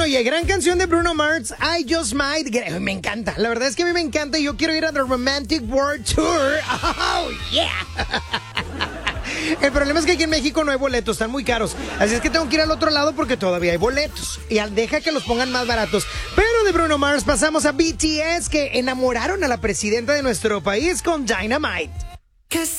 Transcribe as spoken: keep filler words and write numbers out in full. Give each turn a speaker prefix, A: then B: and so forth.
A: Bueno, y gran canción de Bruno Mars, I Just Might. Me encanta, la verdad es que a mí me encanta y yo quiero ir a The Romantic World Tour. Oh, yeah. El problema es que aquí en México no hay boletos, están muy caros. Así es que tengo que ir al otro lado porque todavía hay boletos. Y deja que los pongan más baratos. Pero de Bruno Mars pasamos a B T S, que enamoraron a la presidenta de nuestro país con Dynamite.